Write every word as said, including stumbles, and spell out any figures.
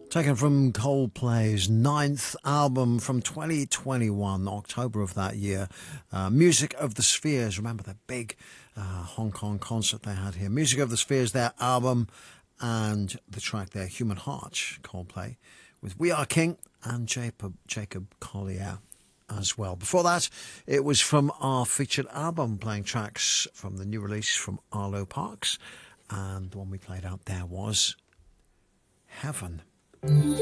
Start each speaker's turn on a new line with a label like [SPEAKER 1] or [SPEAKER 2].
[SPEAKER 1] Taken from Coldplay's ninth album from twenty twenty-one, October of that year. Uh, Music of the Spheres. Remember that big uh, Hong Kong concert they had here. Music of the Spheres, their album, and the track there, Human Heart, Coldplay, with We Are King and Jacob, Jacob Collier as well. Before that, it was from our featured album, playing tracks from the new release from Arlo Parks. And the one we played out there was Heaven.